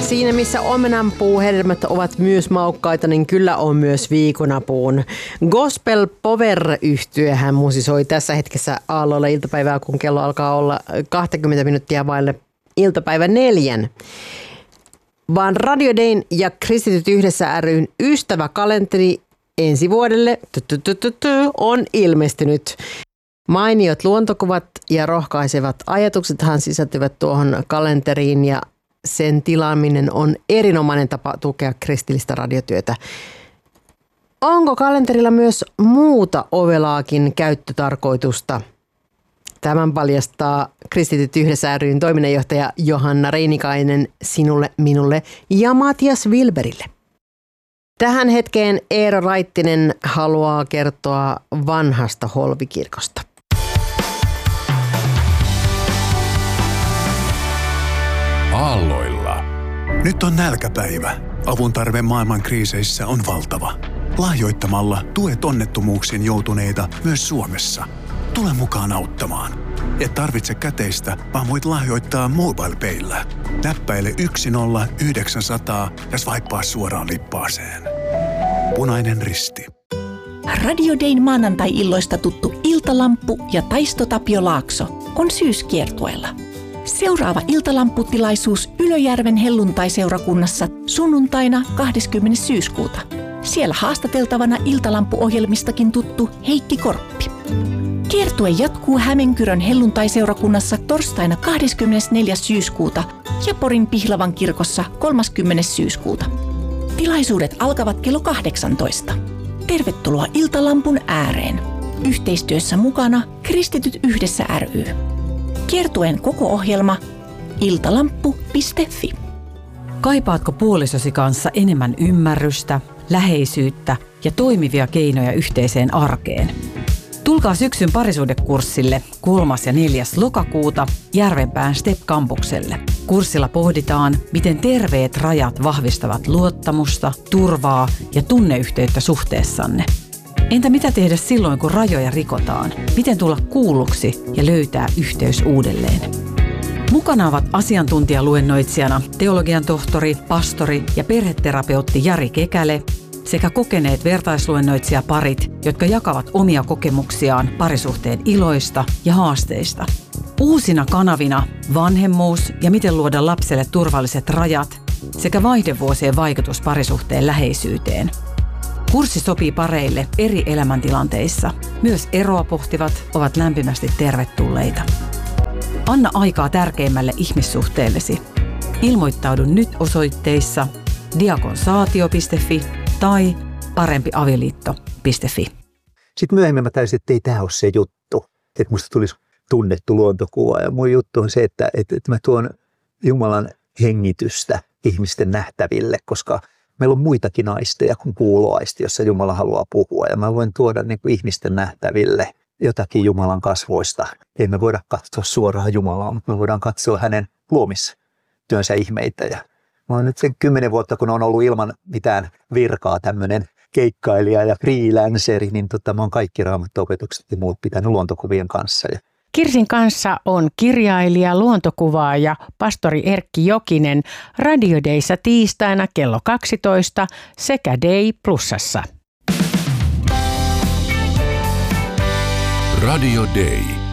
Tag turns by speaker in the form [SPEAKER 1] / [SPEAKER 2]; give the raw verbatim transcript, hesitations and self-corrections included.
[SPEAKER 1] Siinä missä omenanpuu hedelmät ovat myös maukkaita, niin kyllä on myös viikunapuun. Gospel Power-yhtyehän musisoi tässä hetkessä aalloilla iltapäivää, kun kello alkaa olla kaksikymmentä minuuttia vaille iltapäivän neljän. Vaan Radio Dayn ja Kristityt yhdessä ry:n ystäväkalenteri ensi vuodelle on ilmestynyt. Mainiot luontokuvat ja rohkaisevat ajatuksethan sisältyvät tuohon kalenteriin ja sen tilaaminen on erinomainen tapa tukea kristillistä radiotyötä. Onko kalenterilla myös muuta ovelaakin käyttötarkoitusta? Tämän paljastaa Kristityt yhdessä ry:n toiminnanjohtaja Johanna Reinikainen sinulle, minulle ja Matias Wilberille. Tähän hetkeen Eero Raittinen haluaa kertoa vanhasta Holvikirkosta.
[SPEAKER 2] Aalloilla. Nyt on nälkäpäivä. Avun tarve maailman kriiseissä on valtava. Lahjoittamalla tuet onnettomuuksiin joutuneita myös Suomessa. Tule mukaan auttamaan. Et tarvitse käteistä, vaan voit lahjoittaa MobilePayllä. Näppäile yksi nolla yhdeksän nolla nolla ja swipea suoraan lippaaseen. Punainen Risti.
[SPEAKER 3] Radio Dayn maanantai-illoista tuttu Iltalamppu ja Taisto Tapio Laakso on syyskiertueella. Seuraava iltalampputilaisuus Ylöjärven helluntaiseurakunnassa sunnuntaina kahdeskymmenes syyskuuta. Siellä haastateltavana iltalampuohjelmistakin tuttu Heikki Korppi. Kiertue jatkuu Hämeenkyrön helluntaiseurakunnassa torstaina kahdeskymmenesneljäs syyskuuta ja Porin Pihlavan kirkossa kolmaskymmenes syyskuuta. Tilaisuudet alkavat kello kahdeksantoista. Tervetuloa Iltalampun ääreen. Yhteistyössä mukana Kristityt yhdessä ry. Kiertueen koko ohjelma iltalamppu piste fi.
[SPEAKER 4] Kaipaatko puolisosi kanssa enemmän ymmärrystä, läheisyyttä ja toimivia keinoja yhteiseen arkeen? Tulkaa syksyn parisuhdekurssille kolmas ja neljäs lokakuuta Järvenpään Step-kampukselle. Kurssilla pohditaan, miten terveet rajat vahvistavat luottamusta, turvaa ja tunneyhteyttä suhteessanne. Entä mitä tehdä silloin, kun rajoja rikotaan? Miten tulla kuulluksi ja löytää yhteys uudelleen? Mukana ovat asiantuntijaluennoitsijana teologian tohtori, pastori ja perheterapeutti Jari Kekäle sekä kokeneet vertaisluennoitsijaparit, jotka jakavat omia kokemuksiaan parisuhteen iloista ja haasteista. Uusina kanavina vanhemmuus ja miten luoda lapselle turvalliset rajat sekä vaihdevuosien vaikutus parisuhteen läheisyyteen. Kurssi sopii pareille eri elämäntilanteissa. Myös eroa pohtivat ovat lämpimästi tervetulleita. Anna aikaa tärkeimmälle ihmissuhteellesi. Ilmoittaudu nyt osoitteissa diakonsaatio piste fi tai parempiavioliitto piste fi.
[SPEAKER 5] Sitten myöhemmin mä täysin, että ei tämä ole se juttu, että musta tulisi tunnettu luontokuva. Ja mun juttu on se, että, että, että mä tuon Jumalan hengitystä ihmisten nähtäville, koska meillä on muitakin aisteja kuin kuuloaisti, jossa Jumala haluaa puhua. Ja mä voin tuoda niin kuin ihmisten nähtäville jotakin Jumalan kasvoista. Ei me voida katsoa suoraan Jumalaa, mutta me voidaan katsoa hänen luomistyönsä ihmeitä. Ja mä oon nyt sen kymmenen vuotta, kun on ollut ilman mitään virkaa tämmöinen keikkailija ja freelanceri, niin tota, mä oon kaikki raamattuopetukset ja muut pitänyt luontokuvien kanssa.
[SPEAKER 6] Kirsin kanssa on kirjailija, luontokuvaaja, pastori Erkki Jokinen Radio Dayssa tiistaina kello kaksitoista sekä Day Plusassa.
[SPEAKER 2] Radio Day.